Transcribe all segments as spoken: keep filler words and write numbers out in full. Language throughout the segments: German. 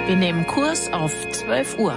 Wir nehmen Kurs auf zwölf Uhr.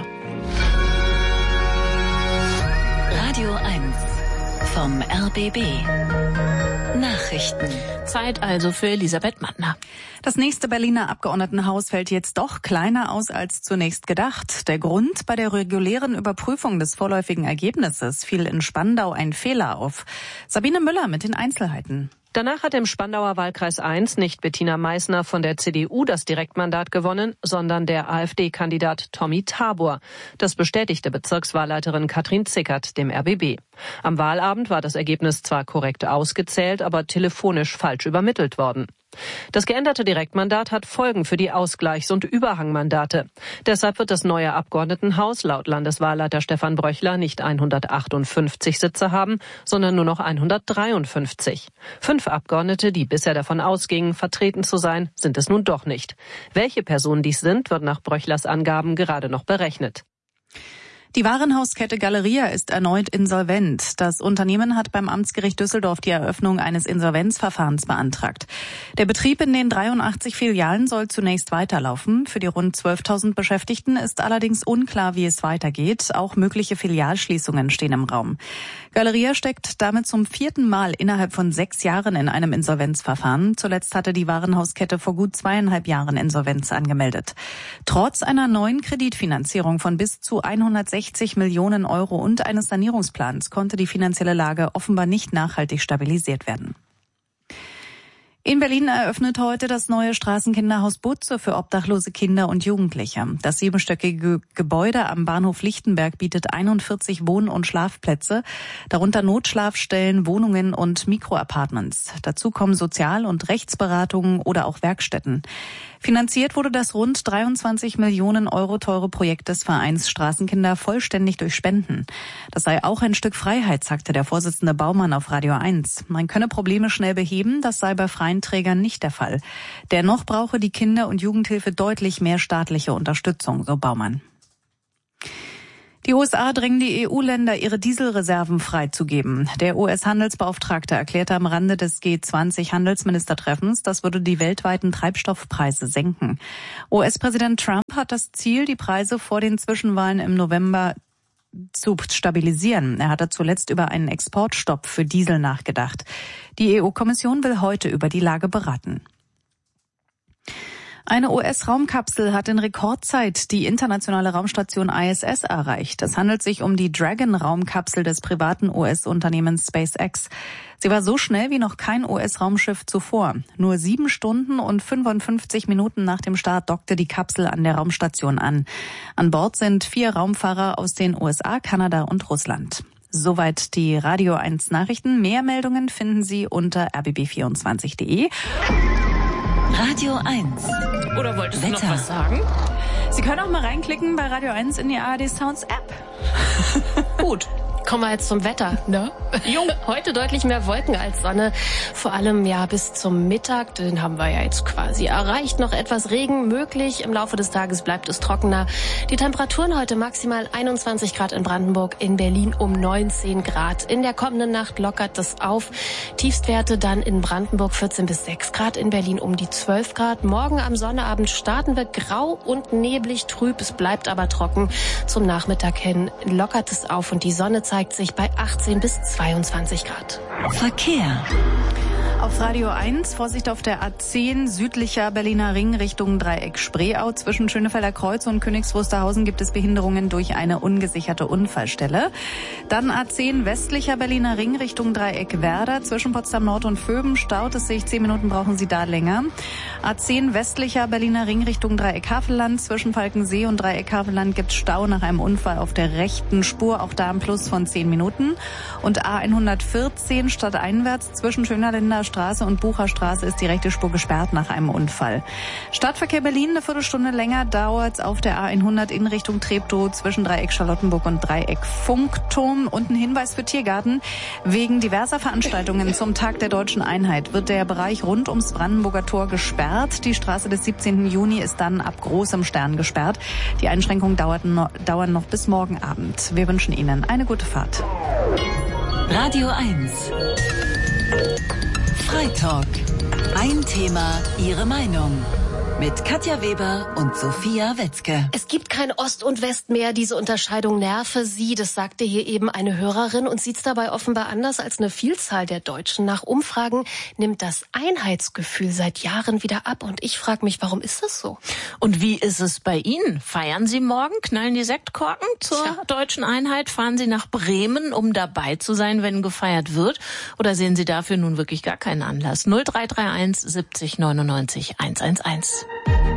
Radio eins vom R B B. Nachrichten. Zeit also für Elisabeth Mattner. Das nächste Berliner Abgeordnetenhaus fällt jetzt doch kleiner aus als zunächst gedacht. Der Grund: bei der regulären Überprüfung des vorläufigen Ergebnisses fiel in Spandau ein Fehler auf. Sabine Müller mit den Einzelheiten. Danach hat im Spandauer Wahlkreis eins nicht Bettina Meissner von der C D U das Direktmandat gewonnen, sondern der AfD-Kandidat Tommy Tabor. Das bestätigte Bezirkswahlleiterin Katrin Zickert dem R B B. Am Wahlabend war das Ergebnis zwar korrekt ausgezählt, aber telefonisch falsch übermittelt worden. Das geänderte Direktmandat hat Folgen für die Ausgleichs- und Überhangmandate. Deshalb wird das neue Abgeordnetenhaus laut Landeswahlleiter Stefan Bröchler nicht hundertachtundfünfzig Sitze haben, sondern nur noch hundertdreiundfünfzig. Fünf Abgeordnete, die bisher davon ausgingen, vertreten zu sein, sind es nun doch nicht. Welche Personen dies sind, wird nach Bröchlers Angaben gerade noch berechnet. Die Warenhauskette Galeria ist erneut insolvent. Das Unternehmen hat beim Amtsgericht Düsseldorf die Eröffnung eines Insolvenzverfahrens beantragt. Der Betrieb in den dreiundachtzig Filialen soll zunächst weiterlaufen. Für die rund zwölftausend Beschäftigten ist allerdings unklar, wie es weitergeht. Auch mögliche Filialschließungen stehen im Raum. Galeria steckt damit zum vierten Mal innerhalb von sechs Jahren in einem Insolvenzverfahren. Zuletzt hatte die Warenhauskette vor gut zweieinhalb Jahren Insolvenz angemeldet. Trotz einer neuen Kreditfinanzierung von bis zu hundertsechzig Millionen Euro und eines Sanierungsplans konnte die finanzielle Lage offenbar nicht nachhaltig stabilisiert werden. In Berlin eröffnet heute das neue Straßenkinderhaus Butze für obdachlose Kinder und Jugendliche. Das siebenstöckige Gebäude am Bahnhof Lichtenberg bietet einundvierzig Wohn- und Schlafplätze, darunter Notschlafstellen, Wohnungen und Mikroapartments. Dazu kommen Sozial- und Rechtsberatungen oder auch Werkstätten. Finanziert wurde das rund dreiundzwanzig Millionen Euro teure Projekt des Vereins Straßenkinder vollständig durch Spenden. Das sei auch ein Stück Freiheit, sagte der Vorsitzende Baumann auf Radio eins. Man könne Probleme schnell beheben, das sei bei freien Trägern nicht der Fall. Dennoch brauche die Kinder- und Jugendhilfe deutlich mehr staatliche Unterstützung, so Baumann. Die U S A drängen die E U-Länder, ihre Dieselreserven freizugeben. Der U S-Handelsbeauftragte erklärte am Rande des G zwanzig Handelsministertreffens, das würde die weltweiten Treibstoffpreise senken. U S-Präsident Trump hat das Ziel, die Preise vor den Zwischenwahlen im November zu stabilisieren. Er hatte zuletzt über einen Exportstopp für Diesel nachgedacht. Die E U-Kommission will heute über die Lage beraten. Eine U S-Raumkapsel hat in Rekordzeit die internationale Raumstation I S S erreicht. Es handelt sich um die Dragon-Raumkapsel des privaten U S-Unternehmens SpaceX. Sie war so schnell wie noch kein U S-Raumschiff zuvor. Nur sieben Stunden und fünfundfünfzig Minuten nach dem Start dockte die Kapsel an der Raumstation an. An Bord sind vier Raumfahrer aus den U S A, Kanada und Russland. Soweit die Radio eins Nachrichten. Mehr Meldungen finden Sie unter r b b vierundzwanzig punkt de. Radio eins. Oder wolltest Wetter. du noch was sagen? Sie können auch mal reinklicken bei Radio eins in die A R D Sounds App. Gut. Kommen wir jetzt zum Wetter, ne? Jo. Heute deutlich mehr Wolken als Sonne. Vor allem ja bis zum Mittag, den haben wir ja jetzt quasi erreicht. Noch etwas Regen möglich. Im Laufe des Tages bleibt es trockener. Die Temperaturen heute maximal einundzwanzig Grad in Brandenburg, in Berlin um neunzehn Grad. In der kommenden Nacht lockert es auf. Tiefstwerte dann in Brandenburg vierzehn bis sechs Grad, in Berlin um die zwölf Grad. Morgen am Sonnabend starten wir grau und neblig trüb. Es bleibt aber trocken. Zum Nachmittag hin lockert es auf und die Sonne zeigt sich bei achtzehn bis zweiundzwanzig Grad. Verkehr. Auf Radio eins, Vorsicht auf der A zehn, südlicher Berliner Ring Richtung Dreieck Spreeau. Zwischen Schönefelder Kreuz und Königs Wusterhausen gibt es Behinderungen durch eine ungesicherte Unfallstelle. Dann A zehn, westlicher Berliner Ring Richtung Dreieck Werder. Zwischen Potsdam Nord und Vöben staut es sich. Zehn Minuten brauchen Sie da länger. A zehn, westlicher Berliner Ring Richtung Dreieck Havelland. Zwischen Falkensee und Dreieck Havelland gibt es Stau nach einem Unfall auf der rechten Spur. Auch da ein Plus von zehn Minuten. Und A hundertvierzehn stadteinwärts zwischen Schönerländer Straße und Bucherstraße ist die rechte Spur gesperrt nach einem Unfall. Stadtverkehr Berlin, eine Viertelstunde länger dauert es auf der A hundert in Richtung Treptow zwischen Dreieck Charlottenburg und Dreieck Funkturm. Und ein Hinweis für Tiergarten. Wegen diverser Veranstaltungen zum Tag der Deutschen Einheit wird der Bereich rund ums Brandenburger Tor gesperrt. Die Straße des siebzehnten Juni ist dann ab Großem Stern gesperrt. Die Einschränkungen dauern noch bis morgen Abend. Wir wünschen Ihnen eine gute Fahrt. Radio eins. Freitalk. Ein Thema, Ihre Meinung. Mit Katja Weber und Sophia Wetzke. Es gibt kein Ost und West mehr. Diese Unterscheidung nerve sie. Das sagte hier eben eine Hörerin und sieht's dabei offenbar anders als eine Vielzahl der Deutschen. Nach Umfragen nimmt das Einheitsgefühl seit Jahren wieder ab. Und ich frage mich, warum ist das so? Und wie ist es bei Ihnen? Feiern Sie morgen? Knallen die Sektkorken zur Tja. deutschen Einheit? Fahren Sie nach Bremen, um dabei zu sein, wenn gefeiert wird? Oder sehen Sie dafür nun wirklich gar keinen Anlass? null drei drei eins siebzig neunundneunzig hundertundzehn.